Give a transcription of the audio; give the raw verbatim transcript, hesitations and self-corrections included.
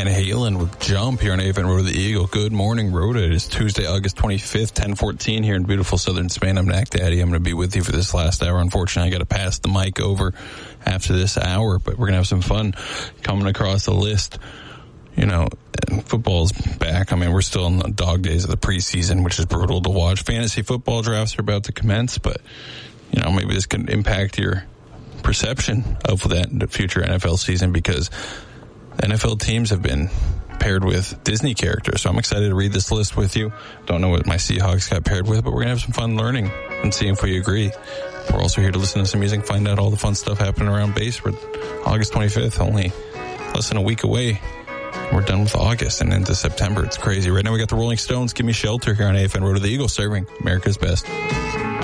Van Halen with Jump here on A F N Road to the Eagle. Good morning, Rhoda. It is Tuesday, August twenty-fifth, ten fourteen here in beautiful southern Spain. I'm Knack Daddy. I'm going to be with you for this last hour. Unfortunately, I got to pass the mic over after this hour, but we're going to have some fun coming across the list. You know, football's back. I mean, we're still in the dog days of the preseason, which is brutal to watch. Fantasy football drafts are about to commence, but, you know, maybe this can impact your perception of that future N F L season, because N F L teams have been paired with Disney characters. So I'm excited to read this list with you. Don't know what my Seahawks got paired with, but we're going to have some fun learning and seeing if we agree. We're also here to listen to some music, find out all the fun stuff happening around base. We're August twenty-fifth, only less than a week away. We're done with August and into September. It's crazy. Right now we got the Rolling Stones, Give Me Shelter here on A F N Road to the Eagle, serving America's best.